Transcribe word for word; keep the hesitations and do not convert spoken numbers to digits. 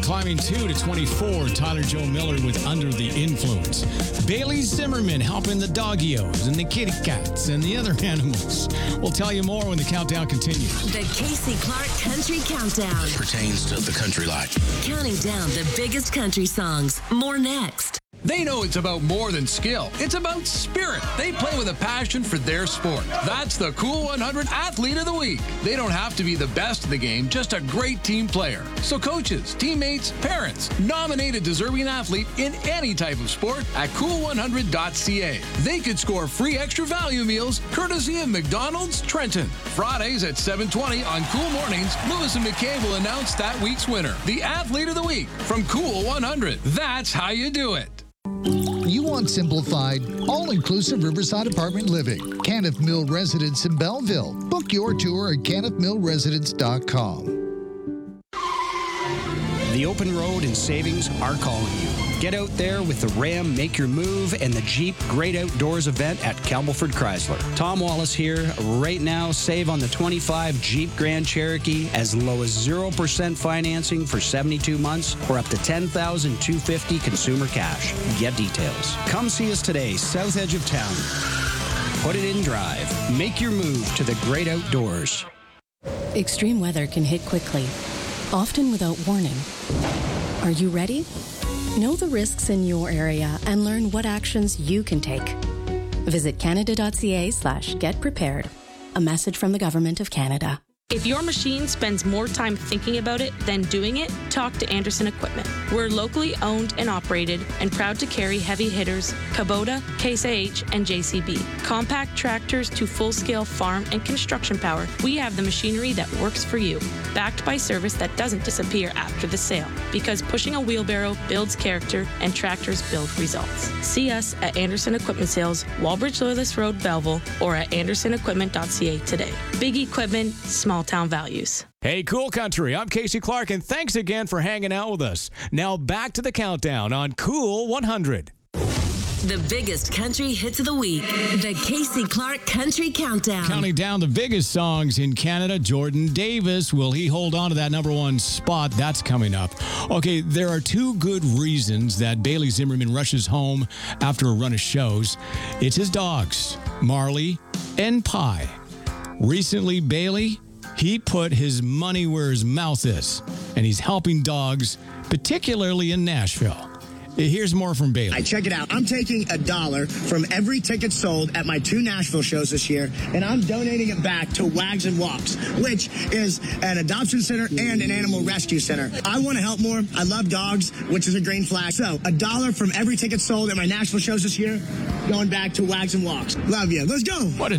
climbing two to twenty-four. Tyler Joe Miller with Under the Influence. Bailey Zimmerman helping the doggios and the kitty cats and the other animals. We'll tell you more when the countdown continues. The Casey Clark Country Countdown. Pertains to the country life. Counting down the biggest country songs. More next. They know it's about more than skill. It's about spirit. They play with a passion for their sport. That's the Cool one hundred Athlete of the Week. They don't have to be the best in the game, just a great team player. So coaches, teammates, parents, nominate a deserving athlete in any type of sport at cool one hundred dot c a. They could score free extra value meals courtesy of McDonald's Trenton. Fridays at seven twenty on Cool Mornings, Lewis and McKay will announce that week's winner, the Athlete of the Week from Cool one hundred. That's how you do it. You want simplified, all-inclusive Riverside apartment living. Kenneth Mill Residence in Belleville. Book your tour at kenneth mill residence dot com. The open road and savings are calling you. Get out there with the Ram Make Your Move and the Jeep Great Outdoors event at Campbellford Chrysler. Tom Wallace here. Right now, save on the twenty-five Jeep Grand Cherokee as low as zero percent financing for seventy-two months or up to ten thousand two hundred fifty dollars consumer cash. Get details. Come see us today, south edge of town. Put it in drive. Make your move to the great outdoors. Extreme weather can hit quickly, often without warning. Are you ready? Know the risks in your area and learn what actions you can take. Visit canada.ca slash get prepared. A message from the Government of Canada. If your machine spends more time thinking about it than doing it, talk to Anderson Equipment. We're locally owned and operated and proud to carry heavy hitters Kubota, Case I H, and J C B. Compact tractors to full-scale farm and construction power, we have the machinery that works for you. Backed by service that doesn't disappear after the sale, because pushing a wheelbarrow builds character and tractors build results. See us at Anderson Equipment Sales, Walbridge Loyalist Road, Belleville, or at anderson equipment dot c a today. Big equipment, small town values. Hey, Cool Country, I'm Casey Clark, and thanks again for hanging out with us. Now back to the countdown on Cool one hundred. The biggest country hits of the week. The Casey Clark Country Countdown. Counting down the biggest songs in Canada, Jordan Davis. Will he hold on to that number one spot? That's coming up. Okay, there are two good reasons that Bailey Zimmerman rushes home after a run of shows. It's his dogs, Marley and Pie. Recently, Bailey, he put his money where his mouth is, and he's helping dogs, particularly in Nashville. Here's more from Bailey. I check it out. I'm taking a dollar from every ticket sold at my two Nashville shows this year, and I'm donating it back to Wags and Walks, which is an adoption center and an animal rescue center. I want to help more. I love dogs, which is a green flag. So a dollar from every ticket sold at my Nashville shows this year, going back to Wags and Walks. Love you. Let's go. What a